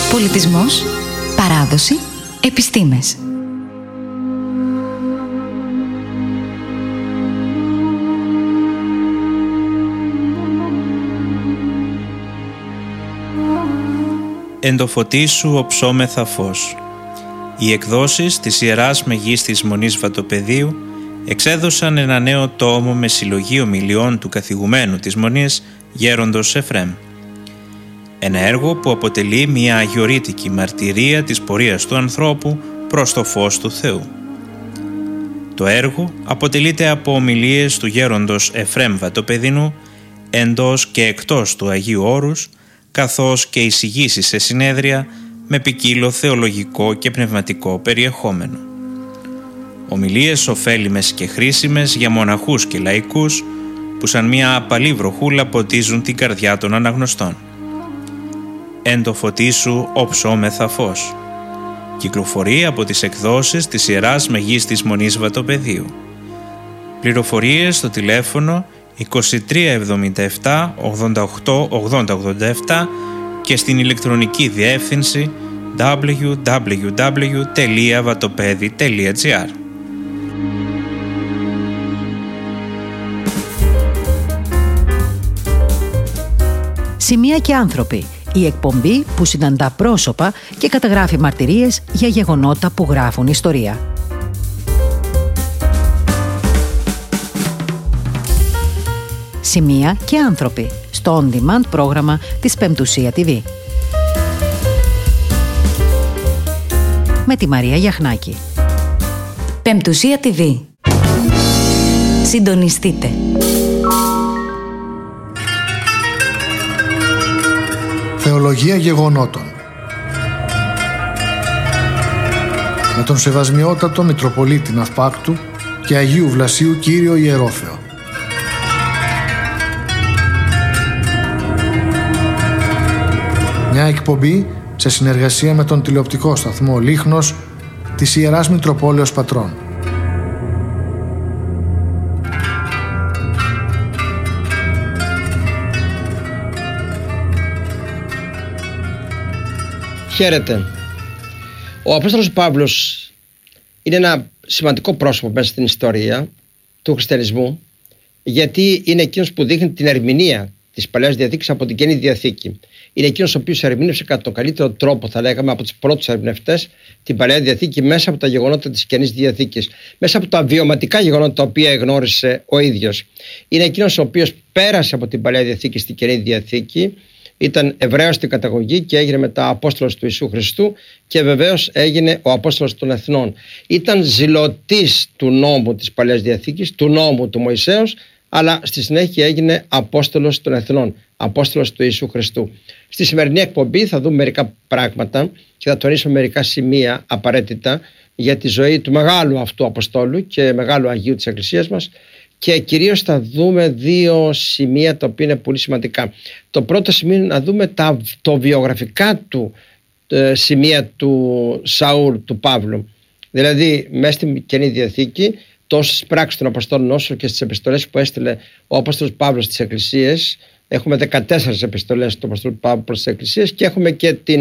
Πολιτισμός, παράδοση, επιστήμες. Εν το φωτί σου οψόμεθα φως. Οι εκδόσεις της Ιεράς Μεγίστης Μονής Βατοπεδίου εξέδωσαν ένα νέο τόμο με συλλογή ομιλιών του καθηγουμένου της Μονής Γέροντος Εφρέμ. Ένα έργο που αποτελεί μια αγιορείτικη μαρτυρία της πορείας του ανθρώπου προς το φως του Θεού. Το έργο αποτελείται από ομιλίες του Γέροντος Εφρέμ Βατοπεδινού εντός και εκτός του Αγίου Όρους, καθώς και εισηγήσεις σε συνέδρια με ποικίλο θεολογικό και πνευματικό περιεχόμενο. Ομιλίες ωφέλιμες και χρήσιμες για μοναχούς και λαϊκούς που σαν μια απαλή βροχούλα ποτίζουν την καρδιά των αναγνωστών. Εν το φωτί σου οψόμεθα φως. Κυκλοφορεί από τις εκδόσεις της Ιεράς Μεγίστης Μονής Βατοπεδίου. Πληροφορίες στο τηλέφωνο 2377 88 8087 και στην ηλεκτρονική διεύθυνση www.vatopedi.gr. Σημεία και άνθρωποι. Η εκπομπή που συναντά πρόσωπα και καταγράφει μαρτυρίες για γεγονότα που γράφουν ιστορία. Σημεία και άνθρωποι στο on-demand πρόγραμμα της Πεμπτουσία TV. Με τη Μαρία Γιαχνάκη. Πεμπτουσία TV. Συντονιστείτε. Θεολογία γεγονότων. Με τον Σεβασμιότατο Μητροπολίτη Ναυπάκτου και Αγίου Βλασίου Κύριο Ιερόθεο. Μια εκπομπή σε συνεργασία με τον τηλεοπτικό σταθμό Λίχνος της Ιεράς Μητροπόλεως Πατρών. Χαίρετε. Ο Απόστολος Παύλος είναι ένα σημαντικό πρόσωπο μέσα στην ιστορία του χριστιανισμού, γιατί είναι εκείνος που δείχνει την ερμηνεία της Παλαιάς Διαθήκης από την Καινή Διαθήκη. Είναι εκείνος ο οποίος ερμήνευσε κατά τον καλύτερο τρόπο, θα λέγαμε, από τους πρώτους ερμηνευτές την Παλαιά Διαθήκη μέσα από τα γεγονότα της Καινής Διαθήκης, μέσα από τα βιωματικά γεγονότα τα οποία εγνώρισε ο ίδιος. Είναι εκείνος ο οποίος πέρασε από την Παλαιά Διαθήκη στην Καινή Διαθήκη. Ήταν Εβραίος στην καταγωγή και έγινε μετά Απόστολος του Ιησού Χριστού και βεβαίως έγινε ο Απόστολος των Εθνών. Ήταν ζηλωτής του νόμου της Παλαιάς Διαθήκης, του νόμου του Μωυσέως, αλλά στη συνέχεια έγινε Απόστολος των Εθνών, Απόστολος του Ιησού Χριστού. Στη σημερινή εκπομπή θα δούμε μερικά πράγματα και θα τονίσουμε μερικά σημεία απαραίτητα για τη ζωή του μεγάλου αυτού Αποστόλου και μεγάλου Αγίου της Εκκλησίας μας. Και κυρίως θα δούμε δύο σημεία τα οποία είναι πολύ σημαντικά. Το πρώτο σημείο είναι να δούμε το βιογραφικά του σημεία του Σαούλ, του Παύλου. Δηλαδή μέσα στην Καινή Διαθήκη, τόσο στις πράξεις των Αποστόλων όσο και στις επιστολές που έστειλε ο Απόστολος Παύλος στις εκκλησίες. Έχουμε 14 επιστολές του Αποστόλου Παύλου προς τις εκκλησίες και έχουμε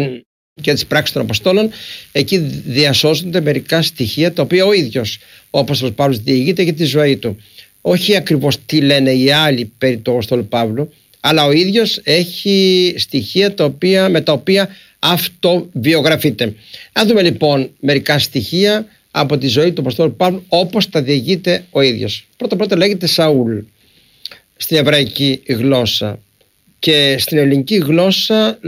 και τις πράξεις των Αποστόλων. Εκεί διασώζονται μερικά στοιχεία τα οποία ο ίδιος ο Απόστολος Παύλος διηγείται για τη ζωή του. Όχι ακριβώς τι λένε οι άλλοι περί του Αποστόλου Παύλου, αλλά ο ίδιος έχει στοιχεία με τα οποία αυτοβιογραφείται. Αν δούμε λοιπόν μερικά στοιχεία από τη ζωή του Αποστόλου Παύλου όπως τα διηγείται ο ίδιος. Πρώτα λέγεται Σαούλ στην εβραϊκή γλώσσα και στην ελληνική γλώσσα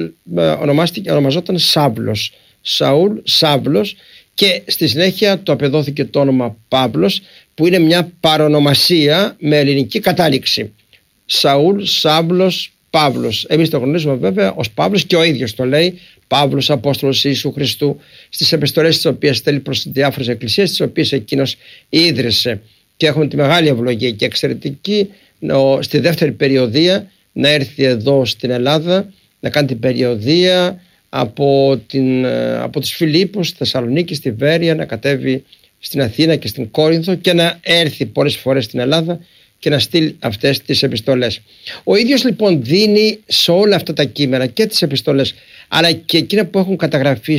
ονομαζόταν Σάβλος. Σαούλ, Σάβλος, και στη συνέχεια του απεδόθηκε το όνομα Παύλος, που είναι μια παρονομασία με ελληνική κατάληξη. Σαούλ, Σάβλος, Παύλος. Εμείς το γνωρίζουμε βέβαια ως Παύλος και ο ίδιος το λέει, Παύλος Απόστολος Ιησού Χριστού, στις επιστολές τις οποίες στέλνει προς τις διάφορες εκκλησίες, τις οποίες εκείνος ίδρυσε. Και έχουμε τη μεγάλη ευλογία και εξαιρετική στη δεύτερη περιοδεία να έρθει εδώ στην Ελλάδα, να κάνει την περιοδεία από τους Φιλίππους, στη Θεσσαλονίκη, στη Βέρεια, να κατέβει στην Αθήνα και στην Κόρινθο και να έρθει πολλές φορές στην Ελλάδα και να στείλει αυτές τις επιστολές. Ο ίδιος λοιπόν δίνει σε όλα αυτά τα κείμενα, και τις επιστολές αλλά και εκείνα που έχουν καταγραφεί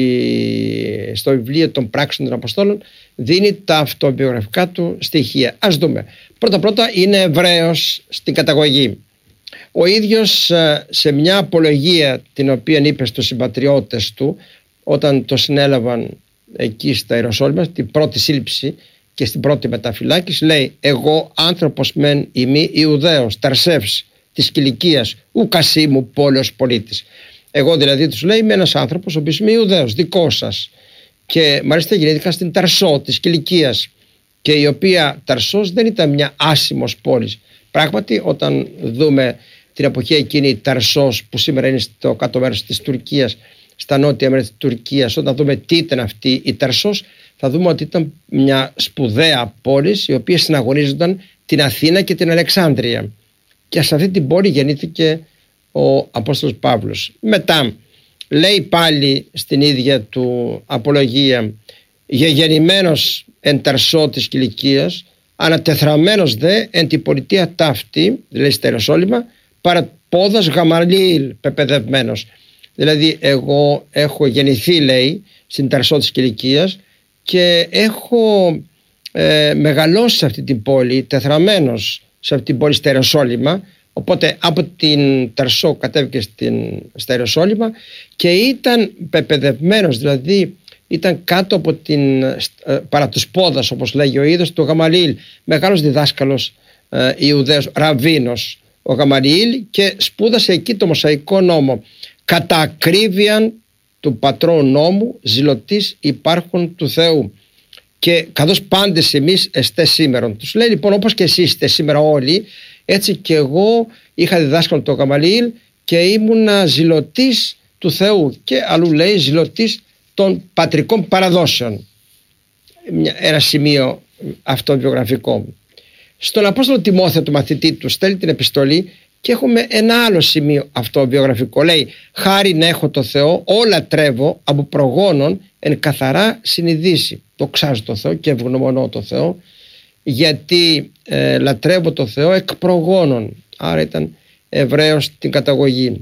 στο βιβλίο των πράξεων των Αποστόλων, δίνει τα αυτοβιογραφικά του στοιχεία. Ας δούμε. Πρώτα είναι Εβραίος στην καταγωγή. Ο ίδιος σε μια απολογία την οποία είπε στους συμπατριώτες του όταν το συνέλαβαν εκεί στα Ιεροσόλυμα, την πρώτη σύλληψη και στην πρώτη μεταφυλάκηση, λέει: «Εγώ άνθρωπος μεν ημί Ιουδαίος, Ταρσεύς της Κιλικίας, ουκασίμου πόλεως πολίτης». Εγώ δηλαδή, τους λέει, είμαι ένας άνθρωπος ο οποίος είμαι Ιουδαίος, δικός σας, και μάλιστα γεννήθηκα στην Ταρσό της Κιλικίας, και η οποία Ταρσός δεν ήταν μια άσημος πόλης. Πράγματι, όταν δούμε την εποχή εκείνη, η Ταρσός που σήμερα είναι στο κάτω μέρος της Τουρκίας, στα νότια μέρη της Τουρκίας, όταν δούμε τι ήταν αυτή η Ταρσός, θα δούμε ότι ήταν μια σπουδαία πόλη η οποία συναγωνίζονταν την Αθήνα και την Αλεξάνδρεια, και σε αυτή την πόλη γεννήθηκε ο Απόστολος Παύλος. Μετά λέει πάλι στην ίδια του απολογία: «Γεγεννημένος εν Ταρσό της Κιλικίας, ανατεθραμένος δε εν την πολιτεία ταύτη», δηλαδή στα Ιεροσόλυμα, «παραπόδας Γαμαλίηλ πεπαιδευμένος». Δηλαδή εγώ έχω γεννηθεί, λέει, στην Ταρσό της Κιλικίας και έχω μεγαλώσει σε αυτή την πόλη, τεθραμένος σε αυτή την πόλη στα Ιεροσόλυμα. Οπότε από την Ταρσό κατέβηκε στα Ιεροσόλυμα και ήταν πεπαιδευμένος, δηλαδή ήταν κάτω από παρά τους πόδας, όπως λέγει ο ίδιος, του Γαμαλίηλ, μεγάλος διδάσκαλος Ιουδαίος, ραβίνος ο Γαμαλίηλ, και σπούδασε εκεί το Μωσαϊκό νόμο, κατά ακρίβειαν του πατρών νόμου, ζηλωτής υπάρχων του Θεού, και καθώς πάντες εμείς εστέ σήμερον. Τους λέει λοιπόν, όπως και εσείς είστε σήμερα όλοι, έτσι και εγώ είχα διδάσκαλο το Γαμαλίηλ και ήμουνα ζηλωτής του Θεού, και αλλού λέει ζηλωτής των πατρικών παραδόσεων. Ένα σημείο αυτοβιογραφικό. Στον Απόστολο Τιμόθεο, του μαθητή του, στέλνει την επιστολή και έχουμε ένα άλλο σημείο αυτοβιογραφικό. Λέει: «Χάριν έχω το Θεό, όλα τρέβω από προγόνων εν καθαρά συνειδήσει». Δοξάζω το Θεό και ευγνωμονώ το Θεό, γιατί λατρεύω το Θεό εκ προγόνων. Άρα ήταν Εβραίος την καταγωγή.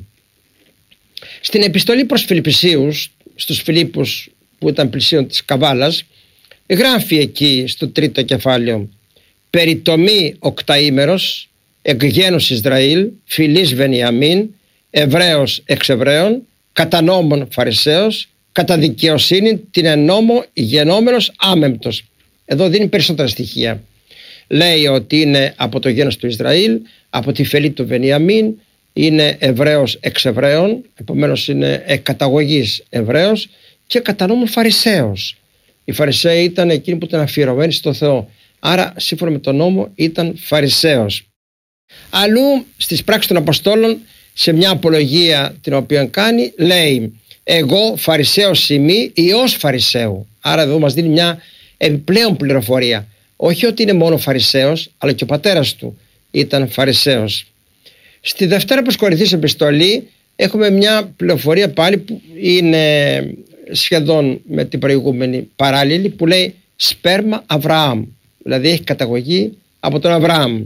Στην επιστολή προς Φιλιππισίους, στους Φιλίππους που ήταν πλησίον της Καβάλας, γράφει εκεί στο 3ο κεφάλαιο: «Περιτομή οκταήμερος, εκ γένους Ισραήλ, φυλής Βενιαμίν, Εβραίος εξ Εβραίων, κατά νόμον Φαρισαίος, κατά δικαιοσύνη την ενόμο γενόμενος άμεμπτος». Εδώ δίνει περισσότερα στοιχεία. Λέει ότι είναι από το γένος του Ισραήλ, από τη φυλή του Βενιαμίν, είναι Εβραίος εξ Εβραίων, επομένως είναι εκ καταγωγής Εβραίος, και κατά νόμον Φαρισαίος. Οι Φαρισαίοι ήταν εκείνοι που ήταν αφιερωμένοι στο Θεό, άρα σύμφωνα με τον νόμο ήταν Φαρισαίος. Αλλού στις πράξεις των Αποστόλων, σε μια απολογία την οποία κάνει, λέει: «Εγώ Φαρισαίος ημί, ιός Φαρισαίου». Άρα εδώ μας δίνει μια επιπλέον πληροφορία. Όχι ότι είναι μόνο Φαρισαίος, αλλά και ο πατέρας του ήταν Φαρισαίος. Στη Δευτέρα προς Κορινθίους επιστολή έχουμε μια πληροφορία πάλι που είναι σχεδόν με την προηγούμενη παράλληλη, που λέει σπέρμα Αβραάμ, δηλαδή έχει καταγωγή από τον Αβραάμ.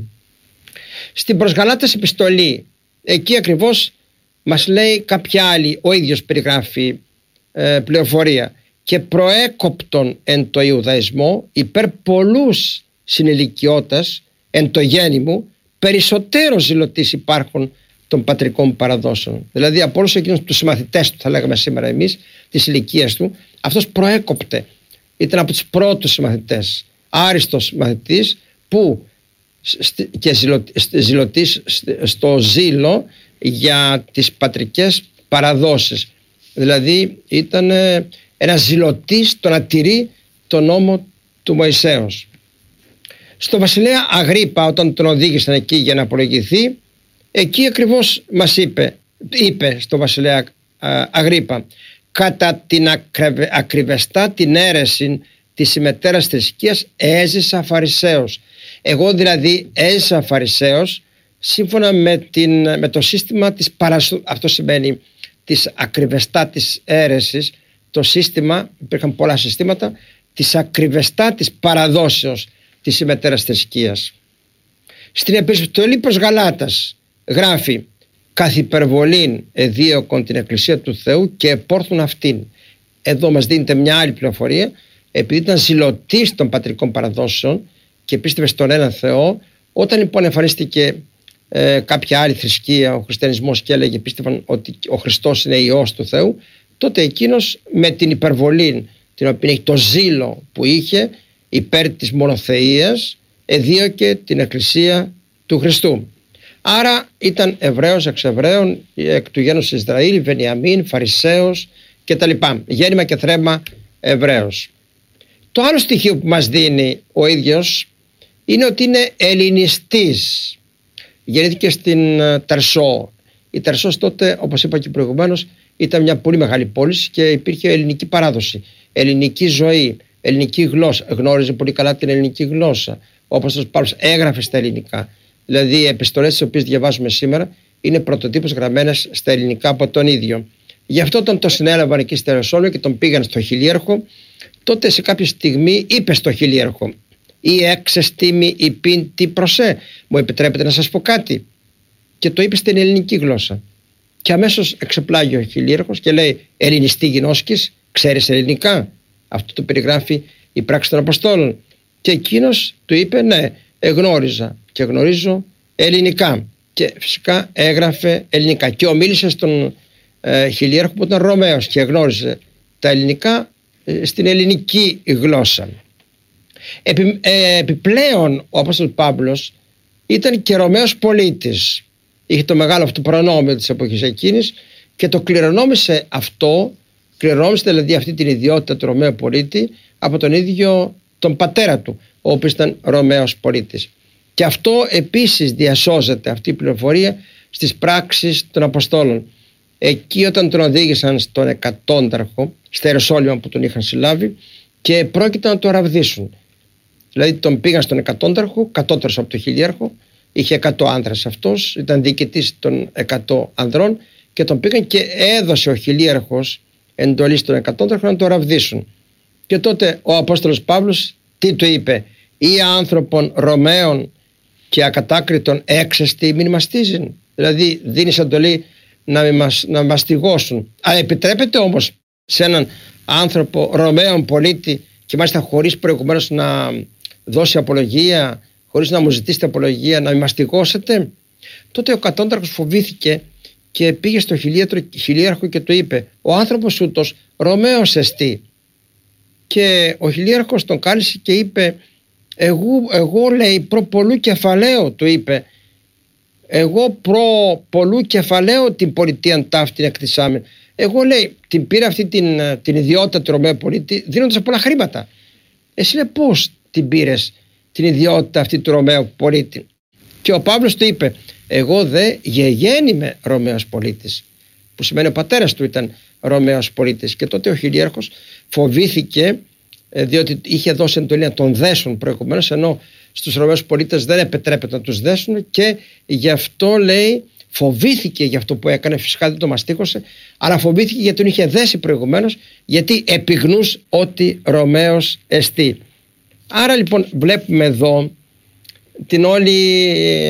Στην προς Γαλάτας επιστολή, εκεί ακριβώς μας λέει κάποια άλλη, ο ίδιος περιγράφει πληροφορία: «Και προέκοπτον εν το Ιουδαϊσμό υπέρ πολλούς συνηλικιώτας εν το γέννη μου, περισσότερο ζηλωτής υπάρχουν των πατρικών παραδόσεων». Δηλαδή από όλους εκείνους τους συμμαθητές του, θα λέγαμε σήμερα εμείς, της ηλικίας του, αυτός προέκοπτε, ήταν από τους πρώτους συμμαθητές, άριστος μαθητής, που και ζηλωτής στο ζήλο για τις πατρικές παραδόσεις. Δηλαδή ήταν ένας ζηλωτής το να τηρεί τον νόμο του Μωυσέως. Στο βασιλέα Αγρίπα, όταν τον οδήγησαν εκεί για να απολογηθεί, εκεί ακριβώς μας είπε στο βασιλέα Αγρίπα: «Κατά την ακριβεστά την αίρεση της ημετέρας θρησκείας έζησα Φαρισαίος». Εγώ δηλαδή έζησα Φαρισαίος σύμφωνα με το σύστημα της αυτό σημαίνει της ακριβεστά της αίρεσης, το σύστημα, υπήρχαν πολλά συστήματα, της ακριβεστά της παραδόσεως της ημετέρας θρησκείας. Στην επιστολή προς Γαλάτας γράφει «Καθ' υπερβολήν εδίωκον την Εκκλησία του Θεού και επόρθουν αυτήν». Εδώ μας δίνεται μια άλλη πληροφορία. Επειδή ήταν ζηλωτής των πατρικών παραδόσεων και πίστευε στον έναν Θεό, όταν λοιπόν εμφανίστηκε κάποια άλλη θρησκεία, ο χριστιανισμός, και έλεγε, πίστευαν ότι ο Χριστός είναι Υιός του Θεού, τότε εκείνος με την υπερβολή, την οποία έχει, το ζήλο που είχε υπέρ της μονοθεΐας, εδίωκε την Εκκλησία του Χριστού. Άρα ήταν Εβραίος εξ Εβραίων, εκ του γένους Ισραήλ, Βενιαμίν, Φαρισαίος κτλ. Γέννημα και θρέμα Εβραίος. Το άλλο στοιχείο που μας δίνει ο ίδιος είναι ότι είναι ελληνιστής. Γεννήθηκε στην Τερσό. Η Τερσός τότε, όπως είπα και προηγουμένως, ήταν μια πολύ μεγάλη πόλη και υπήρχε ελληνική παράδοση, ελληνική ζωή, ελληνική γλώσσα. Γνώριζε πολύ καλά την ελληνική γλώσσα. Ο Απόστολος Παύλος έγραφε στα ελληνικά. Δηλαδή οι επιστολές τις οποίες διαβάζουμε σήμερα είναι πρωτοτύπως γραμμένες στα ελληνικά από τον ίδιο. Γι' αυτό όταν το συνέλαβαν εκεί στη Ιεροσόλυμα και τον πήγαν στο χιλίαρχο, τότε σε κάποια στιγμή είπε στο χιλίαρχο: «Ή εξεστήμη ή πίν τι προσέ, μου επιτρέπετε να σας πω κάτι?» Και το είπε στην ελληνική γλώσσα. Και αμέσως εξεπλάγει ο χιλίαρχος και λέει: «Ελληνιστή γινώσκης, ξέρεις ελληνικά?» Αυτό το περιγράφει η πράξη των Αποστόλων. Και εκείνος του είπε: «Ναι, εγνώριζα και γνωρίζω ελληνικά». Και φυσικά έγραφε ελληνικά και ομίλησε στον χιλίαρχο που ήταν Ρωμαίος και γνώριζε τα ελληνικά στην ελληνική γλώσσα. Επιπλέον ο Απόστολος Παύλος ήταν και Ρωμαίος πολίτης. Είχε το μεγάλο αυτό προνόμιο της εποχής εκείνης και το κληρονόμησε δηλαδή αυτή την ιδιότητα του Ρωμαίου πολίτη από τον ίδιο τον πατέρα του, ο οποίος ήταν Ρωμαίος πολίτης. Και αυτό επίσης διασώζεται, αυτή η πληροφορία, στις πράξεις των Αποστόλων. Εκεί όταν τον οδήγησαν στον εκατόνταρχο, στα Ιεροσόλυμα που τον είχαν συλλάβει, και πρόκειται να τον ραβδίσουν. Δηλαδή τον πήγαν στον εκατόνταρχο, κατώτερος από τον χιλίαρχο, είχε 100 άνδρες αυτός, ήταν διοικητής των 100 ανδρών, και τον πήγαν και έδωσε ο χιλίαρχος εντολή στον εκατόνταρχο να τον ραβδίσουν. Και τότε ο Απόστολος Παύλος τι του είπε? «Ή άνθρωπον Ρωμαίων και ακατάκριτον έξεστη μην μαστίζειν». Δηλαδή δίνεις εντολή να μαστιγώσουν. Αλλά επιτρέπεται όμως σε έναν άνθρωπο Ρωμαίων πολίτη, και μάλιστα χωρίς προηγουμένως να δώσει απολογία, χωρίς να μου ζητήσετε απολογία, να μαστιγώσετε? Τότε ο κατόνταρχος φοβήθηκε και πήγε στο χιλίαρχο και του είπε: «Ο άνθρωπος ούτως Ρωμαίος εστί». Και ο χιλίαρχος τον κάλεσε και είπε: εγώ λέει προ πολλού κεφαλαίου, του είπε, εγώ προ πολλού κεφαλαίου την πολιτείαν ταύτην εκτισάμεν. Εγώ λέει την πήρα αυτή την ιδιότητα του Ρωμαίου πολίτη δίνοντας πολλά χρήματα. Εσύ λέει πώς την πήρες την ιδιότητα αυτή του Ρωμαίου πολίτη? Και ο Παύλος του είπε: εγώ δε γεγέννημαι Ρωμαίος πολίτης, που σημαίνει ο πατέρας του ήταν Ρωμαίος πολίτης. Και τότε ο χιλίαρχος φοβήθηκε, διότι είχε δώσει εντολή να τον δέσουν προηγουμένως, ενώ στους Ρωμαίους πολίτες δεν επιτρέπεται να τους δέσουν, και γι' αυτό λέει φοβήθηκε για αυτό που έκανε. Φυσικά δεν το μαστίγωσε, αλλά φοβήθηκε γιατί τον είχε δέσει προηγουμένως, γιατί επιγνούς ότι Ρωμαίος εστί. Άρα λοιπόν βλέπουμε εδώ την όλη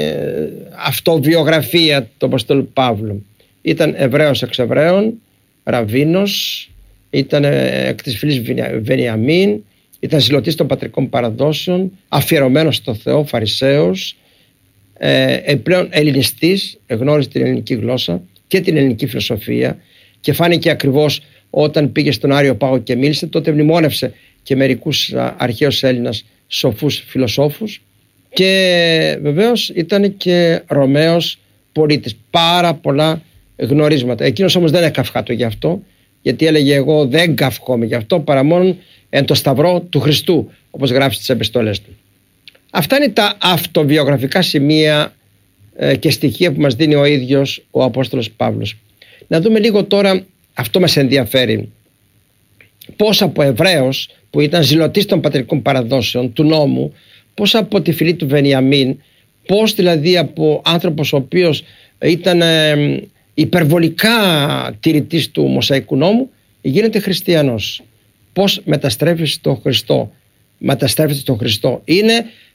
αυτοβιογραφία του Αποστόλου Παύλου. Ήταν Εβραίος εξ Εβραίων, ραββίνος, ήταν εκ της φυλής Βενιαμίν, ήταν ζηλωτής των πατρικών παραδόσεων, αφιερωμένος στο Θεό, Φαρισαίος, επιπλέον ελληνιστής, γνώριζε την ελληνική γλώσσα και την ελληνική φιλοσοφία, και φάνηκε ακριβώς όταν πήγε στον Άριο Πάγο και μίλησε. Τότε μνημόνευσε και μερικούς αρχαίους Έλληνας σοφούς φιλοσόφους, και βεβαίως ήταν και Ρωμαίος πολίτης. Πάρα πολλά γνωρίσματα. Εκείνος όμως δεν έκαυχάτο γι' αυτό, γιατί έλεγε: εγώ δεν καυχόμαι γι' αυτό, παρά μόνο εν το σταυρό του Χριστού, όπως γράφει στις επιστολές του. Αυτά είναι τα αυτοβιογραφικά σημεία και στοιχεία που μας δίνει ο ίδιος ο Απόστολος Παύλος. Να δούμε λίγο τώρα, αυτό μας ενδιαφέρει, πώς από Εβραίος που ήταν ζηλωτής των πατρικών παραδόσεων του νόμου, πώς από τη φυλή του Βενιαμίν, πώς δηλαδή από άνθρωπος ο οποίος ήταν υπερβολικά τηρητής του Μωσαϊκού νόμου, γίνεται χριστιανός. Πώς μεταστρέφεται στον Χριστό. Είναι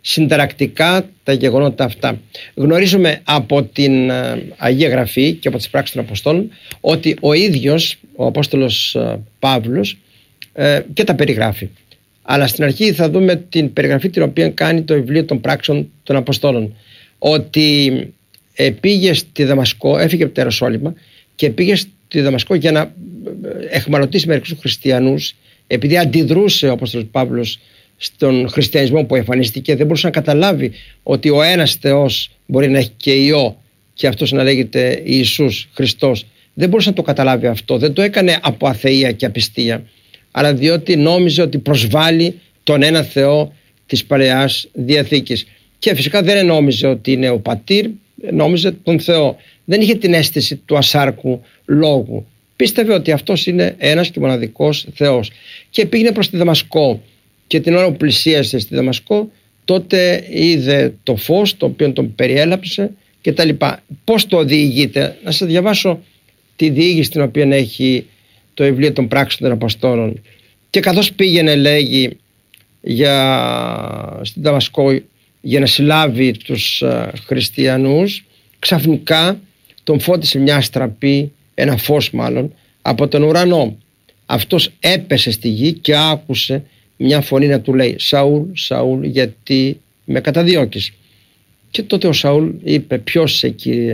συνταρακτικά τα γεγονότα αυτά. Γνωρίζουμε από την Αγία Γραφή και από τις πράξεις των Αποστόλων ότι ο ίδιος ο Απόστολος Παύλος και τα περιγράφει. Αλλά στην αρχή θα δούμε την περιγραφή την οποία κάνει το βιβλίο των πράξεων των Αποστόλων, ότι πήγε στη Δαμασκό, έφυγε από το Ιεροσόλυμα και πήγε στη Δαμασκό για να εχμαλωτήσει μερικούς χριστιανούς, επειδή αντιδρούσε ο Απόστολος Παύλος στον χριστιανισμό που εμφανίστηκε. Δεν μπορούσε να καταλάβει ότι ο ένας Θεός μπορεί να έχει και Υιό και αυτός να λέγεται Ιησούς Χριστός. Δεν μπορούσε να το καταλάβει αυτό. Δεν το έκανε από αθεία και απιστία, αλλά διότι νόμιζε ότι προσβάλλει τον ένα Θεό της Παλαιάς Διαθήκης. Και φυσικά δεν νόμιζε ότι είναι ο Πατήρ, νόμιζε τον Θεό. Δεν είχε την αίσθηση του ασάρκου λόγου. Πίστευε ότι αυτός είναι ένας και μοναδικός Θεός. Και πήγαινε προς τη Δαμασκό. Και την ώρα που πλησίασε στη Δαμασκό, τότε είδε το φως το οποίο τον περιέλαψε και τα λοιπά. Πώς το διηγείται? Να σας διαβάσω τη διήγηση την οποία έχει το βιβλίο των πράξεων των Αποστόλων. Και καθώς πήγαινε, λέγει, στην Δαμασκό για να συλλάβει τους χριστιανούς, ξαφνικά τον φώτισε μια στραπή, ένα φως μάλλον, από τον ουρανό. Αυτός έπεσε στη γη και άκουσε μια φωνή να του λέει «Σαούλ, Σαούλ, γιατί με καταδιώκεις?» Και τότε ο Σαούλ είπε «Ποιος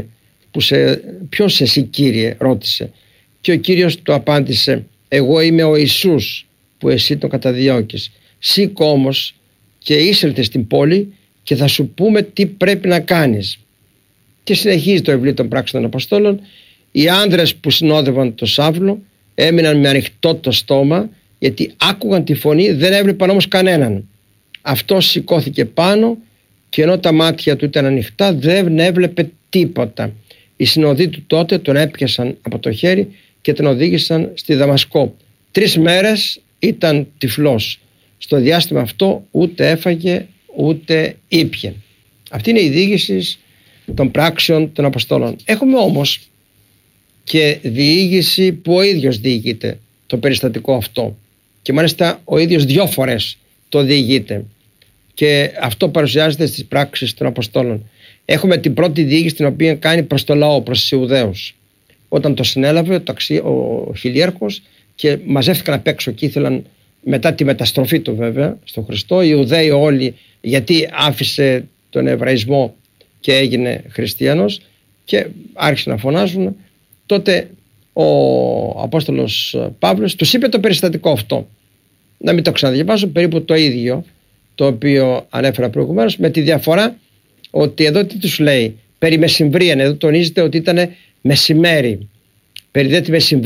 εσύ, Κύριε?» ρώτησε. Και ο Κύριος του απάντησε «Εγώ είμαι ο Ιησούς που εσύ τον καταδιώκεις. Σήκω όμως και είσελθε στην πόλη και θα σου πούμε τι πρέπει να κάνεις». Και συνεχίζει το βιβλίο των πράξεων των Αποστόλων. Οι άνδρες που συνόδευαν τον Σαύλο έμειναν με ανοιχτό το στόμα, γιατί άκουγαν τη φωνή, δεν έβλεπαν όμως κανέναν. Αυτός σηκώθηκε πάνω και ενώ τα μάτια του ήταν ανοιχτά δεν έβλεπε τίποτα. Οι συνοδοί του τότε τον έπιασαν από το χέρι και τον οδήγησαν στη Δαμασκό. 3 μέρες ήταν τυφλός. Στο διάστημα αυτό ούτε έφαγε ούτε ήπιε. Αυτή είναι η διήγηση των πράξεων των Αποστόλων. Έχουμε όμως και διήγηση που ο ίδιος διηγείται το περιστατικό αυτό. Και μάλιστα ο ίδιος 2 φορές το διηγείται. Και αυτό παρουσιάζεται στις πράξεις των Αποστόλων. Έχουμε την πρώτη διήγηση την οποία κάνει προς το λαό, προς τους Ιουδαίους. Όταν το συνέλαβε ο χιλιέρχος και μαζεύτηκαν απ' έξω και ήθελαν, μετά τη μεταστροφή του βέβαια στον Χριστό, οι Ιουδαίοι όλοι, γιατί άφησε τον Εβραϊσμό και έγινε χριστιανός, και άρχισαν να φωνάζουν. Τότε ο Απόστολος Παύλος τους είπε το περιστατικό αυτό. Να μην το ξαναδιαβάσω, περίπου το ίδιο το οποίο ανέφερα προηγουμένως, με τη διαφορά ότι εδώ τι τους λέει? Περί μεσημβρίαν, εδώ τονίζεται ότι ήταν μεσημέρι. Περί δε τη μεσημβρία